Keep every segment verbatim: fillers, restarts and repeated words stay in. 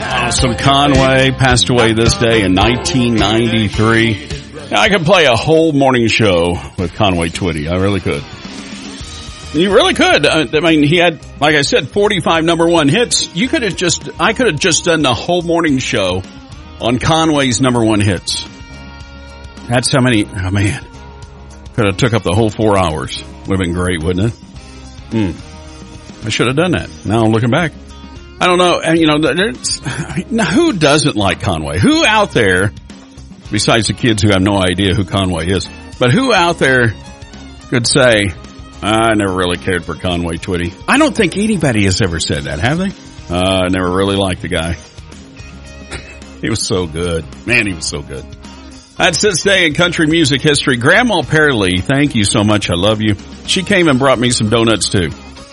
Awesome. Conway passed away this day in nineteen ninety-three. I could play a whole morning show with Conway Twitty. I really could. You really could. I mean, he had, like I said, forty-five number one hits. You could have just, I could have just done the whole morning show on Conway's number one hits. That's how many, oh man. Could have took up the whole four hours. Would have been great, wouldn't it? Hmm. I should have done that. Now I'm looking back. I don't know. And you know, there's, now who doesn't like Conway? Who out there, besides the kids who have no idea who Conway is, but who out there could say, I never really cared for Conway Twitty? I don't think anybody has ever said that, have they? Uh, I never really liked the guy. He was so good. Man, he was so good. That's this day in country music history. Grandma Pearlie, thank you so much. I love you. She came and brought me some donuts too.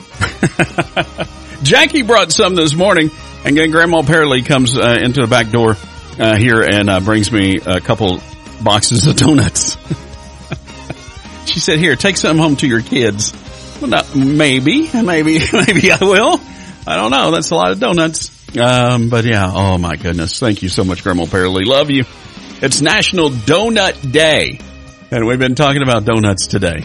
Jackie brought some this morning, and then Grandma Pearlie comes uh, into the back door uh, here and uh, brings me a couple boxes of donuts. She said, here, take some home to your kids. Well, not, maybe, maybe, maybe I will. I don't know. That's a lot of donuts. Um, but yeah, oh my goodness. Thank you so much, Grandma Pearlie. Love you. It's National Donut Day, and we've been talking about donuts today.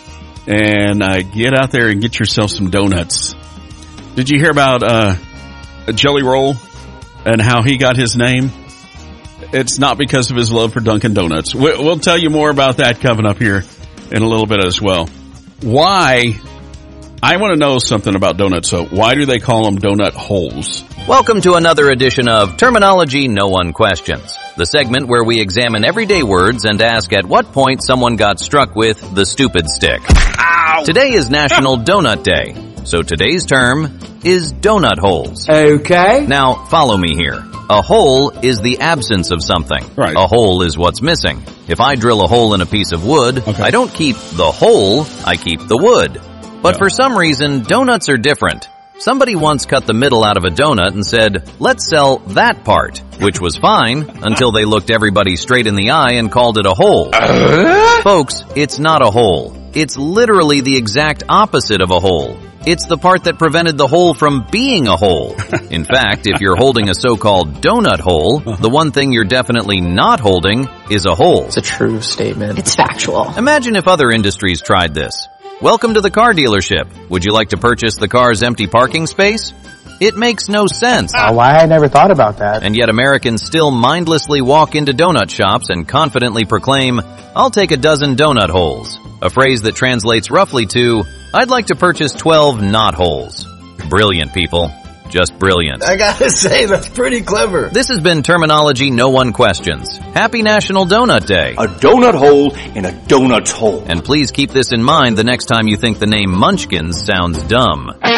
And uh, get out there and get yourself some donuts. Did you hear about uh, Jelly Roll and how he got his name? It's not because of his love for Dunkin' Donuts. We'll tell you more about that coming up here in a little bit as well. Why? I want to know something about donuts. So why do they call them donut holes? Welcome to another edition of Terminology No One Questions, the segment where we examine everyday words and ask at what point someone got struck with the stupid stick. Ow! Today is National Donut Day. So today's term is donut holes. Okay. Now, follow me here. A hole is the absence of something. Right. A hole is what's missing. If I drill a hole in a piece of wood, okay. I don't keep the hole, I keep the wood. But yeah. For some reason, donuts are different. Somebody once cut the middle out of a donut and said, let's sell that part, which was fine until they looked everybody straight in the eye and called it a hole. Uh? Folks, it's not a hole. It's literally the exact opposite of a hole. It's the part that prevented the hole from being a hole. In fact, if you're holding a so-called donut hole, the one thing you're definitely not holding is a hole. It's a true statement. It's factual. Imagine if other industries tried this. Welcome to the car dealership. Would you like to purchase the car's empty parking space? It makes no sense. Uh, why I never thought about that. And yet Americans still mindlessly walk into donut shops and confidently proclaim, I'll take a dozen donut holes. A phrase that translates roughly to, I'd like to purchase twelve knot holes. Brilliant, people. Just brilliant. I gotta say, that's pretty clever. This has been Terminology No One Questions. Happy National Donut Day. A donut hole in a donut's hole. And please keep this in mind the next time you think the name Munchkins sounds dumb. Today's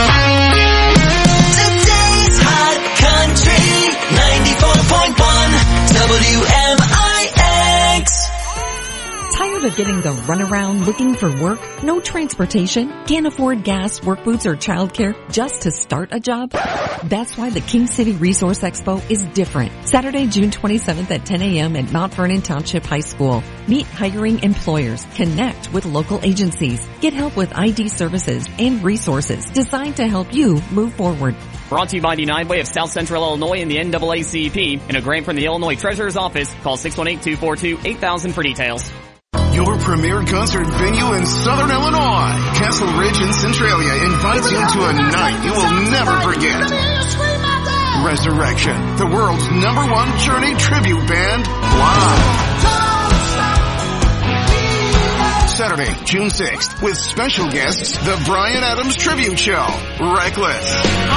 Hot Country ninety-four point one W M I X. Tired of getting the runaround looking for work? No transportation? Can't afford gas, work boots, or childcare just to start a job? That's why the King City Resource Expo is different. Saturday, June twenty-seventh at ten a.m. at Mount Vernon Township High School. Meet hiring employers, connect with local agencies, get help with I D services and resources designed to help you move forward. Brought to you by the United Way of South Central Illinois and the N double A C P. And a grant from the Illinois Treasurer's Office. Call six one eight, two four two, eight thousand for details. Your premier concert venue in Southern Illinois. Castle Ridge in Centralia invites you to a night you will never forget. Resurrection, the world's number one Journey tribute band, live. Saturday, June sixth, with special guests, the Bryan Adams Tribute Show, Reckless.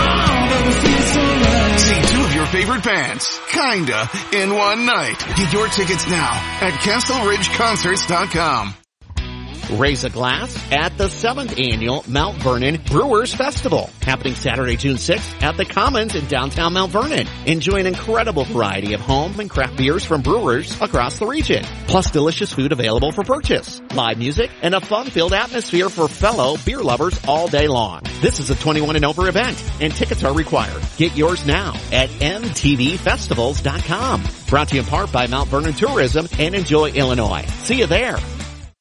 See two of your favorite bands, kinda, in one night. Get your tickets now at castle ridge concerts dot com. Raise a glass at the seventh Annual Mount Vernon Brewers Festival, happening Saturday, June sixth at the Commons in downtown Mount Vernon. Enjoy an incredible variety of home and craft beers from brewers across the region, plus delicious food available for purchase, live music, and a fun-filled atmosphere for fellow beer lovers all day long. This is a twenty-one and over event, and tickets are required. Get yours now at m t v festivals dot com. Brought to you in part by Mount Vernon Tourism and Enjoy Illinois. See you there.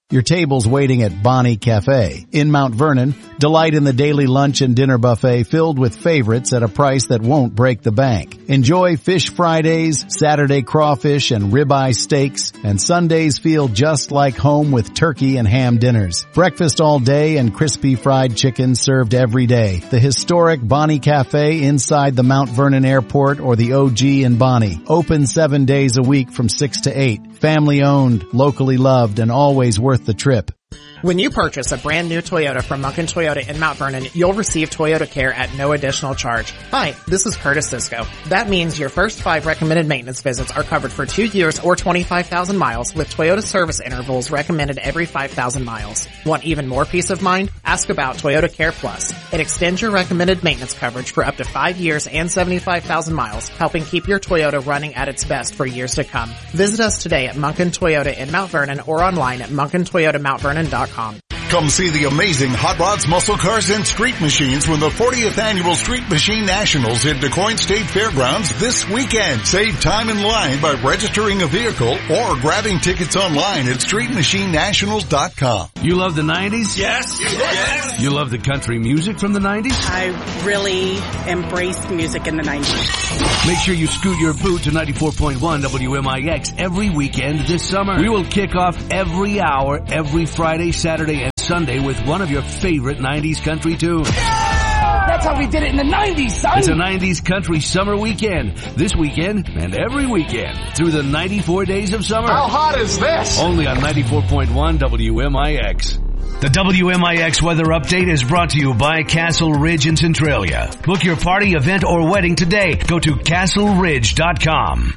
Your table's waiting at Bonnie Cafe in Mount Vernon. Delight in the daily lunch and dinner buffet filled with favorites at a price that won't break the bank. Enjoy Fish Fridays, Saturday crawfish and ribeye steaks, and Sundays feel just like home with turkey and ham dinners. Breakfast all day and crispy fried chicken served every day. The historic Bonnie Cafe inside the Mount Vernon Airport or the O G in Bonnie. Open seven days a week from six to eight. Family owned, locally loved, and always worth the trip. When you purchase a brand new Toyota from Munkin Toyota in Mount Vernon, you'll receive Toyota Care at no additional charge. Hi, this is Curtis Cisco. That means your first five recommended maintenance visits are covered for two years or twenty-five thousand miles with Toyota service intervals recommended every five thousand miles. Want even more peace of mind? Ask about Toyota Care Plus. It extends your recommended maintenance coverage for up to five years and seventy-five thousand miles, helping keep your Toyota running at its best for years to come. Visit us today at Munkin Toyota in Mount Vernon or online at munkin toyota mount vernon dot com. Come see the amazing Hot Rods, Muscle Cars, and Street Machines when the fortieth Annual Street Machine Nationals at DuQuoin State Fairgrounds this weekend. Save time in line by registering a vehicle or grabbing tickets online at street machine nationals dot com. You love the nineties? Yes. Yes. You love the country music from the nineties? I really embraced music in the nineties. Make sure you scoot your boot to ninety-four point one W M I X every weekend this summer. We will kick off every hour, every Friday, Saturday, and Sunday with one of your favorite nineties country tunes. Yeah! That's how we did it in the nineties, son! It's a nineties country summer weekend. This weekend and every weekend through the ninety-four days of summer. How hot is this? Only on ninety-four point one W M I X. The W M I X weather update is brought to you by Castle Ridge in Centralia. Book your party, event, or wedding today. Go to castle ridge dot com.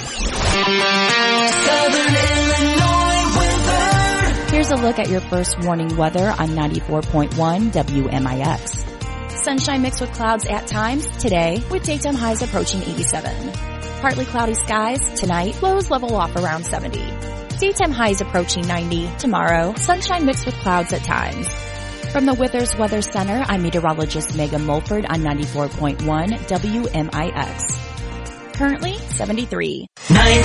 Southern Illinois weather. Here's a look at your first warning weather on ninety-four point one W M I X. Sunshine mixed with clouds at times today, with daytime highs approaching eighty-seven. Partly cloudy skies tonight, lows level off around seventy. Daytime highs approaching ninety. Tomorrow, sunshine mixed with clouds at times. From the Withers Weather Center, I'm meteorologist Megan Mulford on ninety-four point one W M I X. Currently, seventy-three.